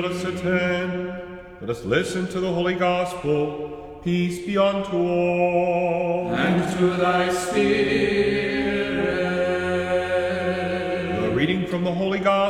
Let us attend. Let us listen to the Holy Gospel. Peace be unto all. And to thy spirit. The reading from the Holy Gospel